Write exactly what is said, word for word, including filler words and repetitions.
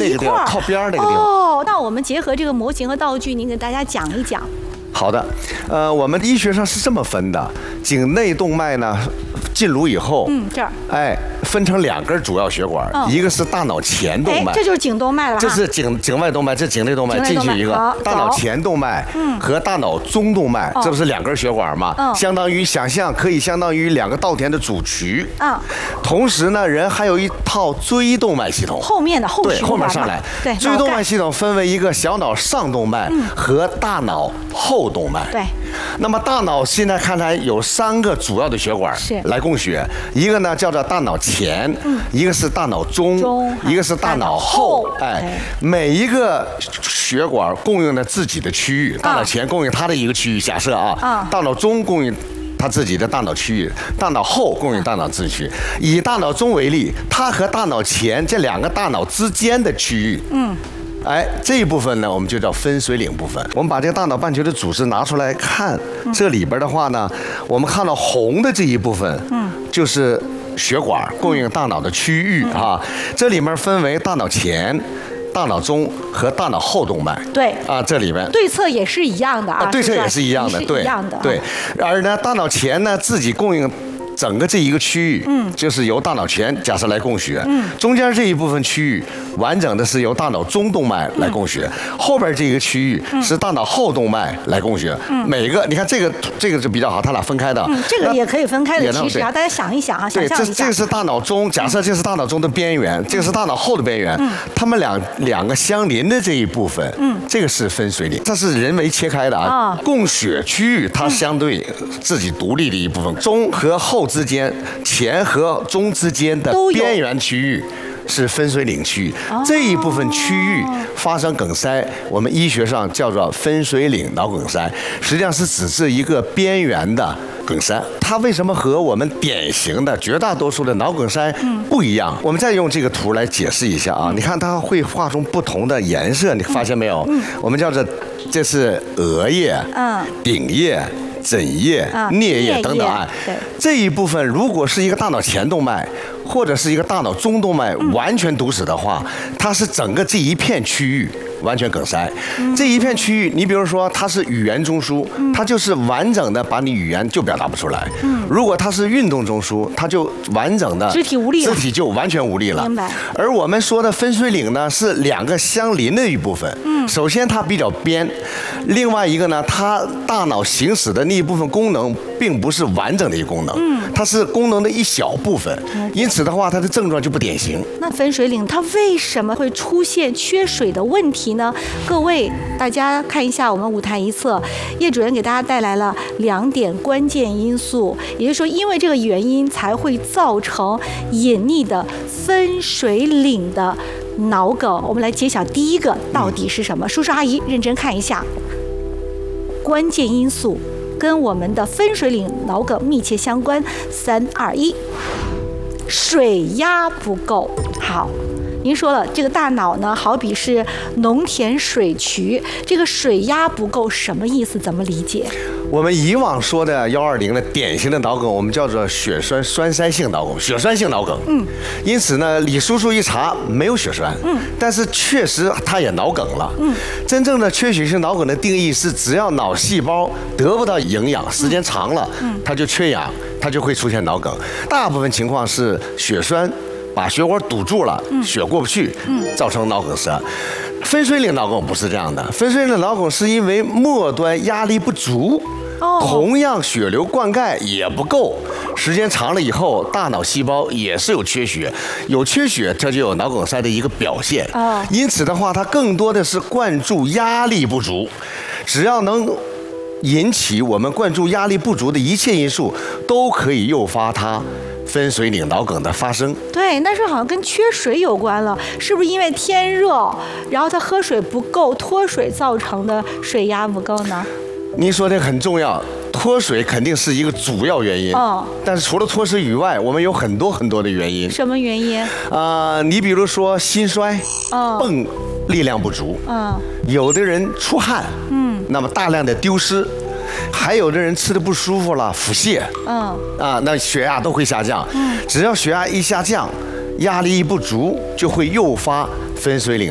那个地方，靠边儿那个地方。 哦，那我们结合这个模型和道具，您给大家讲一讲。 好的，呃，我们医学上是这么分的，颈内动脉呢，进颅以后， 嗯，这儿， 哎，分成两根主要血管， 嗯、 一个是大脑前动脉， 这就是颈动脉了， 这是颈颈外动脉，这颈内动脉进去一个大脑前动脉和大脑中动脉，这不是两根血管吗？嗯、相当于想象可以相当于两个稻田的主渠。嗯，同时呢，人还有一套椎动脉系统， 后面的后对后面上来， 对， 椎动脉系统分为一个小脑上动脉和大脑后动脉。 对， 那么大脑现在看来有三个主要的血管来供血，一个呢叫做大脑前，嗯、一个是大脑中，中一个是大脑后。哎，每一个血管供应了自己的区域，大脑前供应它的一个区域，假设啊，啊大脑中供应它自己的大脑区域，大脑后供应大脑自区。以大脑中为例，它和大脑前这两个大脑之间的区域，嗯。哎，这一部分呢，我们就叫分水岭部分。我们把这个大脑半球的组织拿出来看，这里边的话呢，我们看到红的这一部分，嗯，就是血管供应大脑的区域啊。这里面分为大脑前、大脑中和大脑后动脉。 对啊，这里边对侧也是一样的啊， 对侧也是一样的，对，对。而呢，大脑前呢自己供应整个这一个区域，嗯，就是由大脑前假设来供血，嗯，中间这一部分区域完整的是由大脑中动脉来供血，嗯、后边这个区域是大脑后动脉来供血。嗯，每个你看这个这个就比较好，它俩分开的。 嗯，这个也可以分开的。其实啊，大家想一想啊，想象一下。 对，这这个是大脑中，假设这是大脑中的边缘，嗯、这个是大脑后的边缘，嗯，它们两两个相邻的这一部分，嗯，这个是分水岭，这是人为切开的啊。哦、供血区域它相对自己独立的一部分，中和后之间、前和中之间的边缘区域是分水岭区域，这一部分区域发生梗塞，我们医学上叫做分水岭脑梗塞，实际上是指是一个边缘的梗塞。它为什么和我们典型的绝大多数的脑梗塞不一样？我们再用这个图来解释一下啊，你看它会画出不同的颜色，你发现没有？我们叫做这是额叶、顶叶、枕叶、颞叶等等啊，这一部分如果是一个大脑前动脉或者是一个大脑中动脉完全堵死的话，它是整个这一片区域完全梗塞。这一片区域，你比如说它是语言中枢，它就是完整的把你语言就表达不出来。如果它是运动中枢，它就完整的肢体无力了， 肢体就完全无力了。 明白。 而我们说的分水岭呢，是两个相邻的一部分。首先它比较边，另外一个呢，它大脑行使的那一部分功能并不是完整的一个功能，它是功能的一小部分。因此的话，它的症状就不典型。 那分水岭它为什么会出现缺水的问题呢？各位，大家看一下我们舞台一侧，叶主任给大家带来了两点关键因素，也就是说，因为这个原因才会造成隐匿的分水岭的脑梗。我们来揭晓第一个到底是什么？嗯、叔叔阿姨认真看一下，关键因素跟我们的分水岭脑梗密切相关。三二一。水压不够。好，您说了，这个大脑呢，好比是农田水渠，这个水压不够什么意思？怎么理解？ 我们以往说的幺二零的典型的脑梗，我们叫做血栓栓塞性脑梗，血栓性脑梗。嗯，因此呢，李叔叔一查没有血栓，嗯，但是确实他也脑梗了。嗯，真正的缺血性脑梗的定义是，只要脑细胞得不到营养，时间长了，嗯，它就缺氧，它就会出现脑梗。大部分情况是血栓把血管堵住了，血过不去，造成脑梗塞。分水岭脑梗不是这样的，分水岭脑梗是因为末端压力不足，同样血流灌溉也不够，时间长了以后，大脑细胞也是有缺血，有缺血这就有脑梗塞的一个表现。因此的话，它更多的是灌注压力不足，只要能引起我们灌注压力不足的一切因素，都可以诱发它分水岭脑梗的发生。 对，那是好像跟缺水有关了，是不是因为天热，然后他喝水不够，脱水造成的水压不够呢？ 您说这个很重要，脱水肯定是一个主要原因。哦。但是除了脱水以外，我们有很多很多的原因。 什么原因？ 啊、呃，你比如说心衰，哦，泵力量不足，嗯，有的人出汗，嗯，那么大量的丢失。还有的人吃的不舒服了，腹泻，嗯，啊，那血压都会下降。嗯，只要血压一下降，压力一不足，就会诱发分水岭